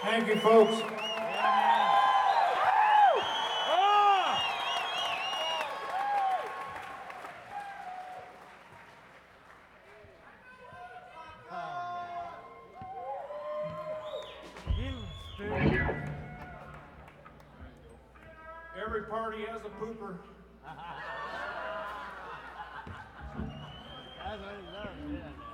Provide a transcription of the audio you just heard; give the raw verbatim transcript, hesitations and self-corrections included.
Thank you, folks. Every party has a pooper. That's what he loves, yeah.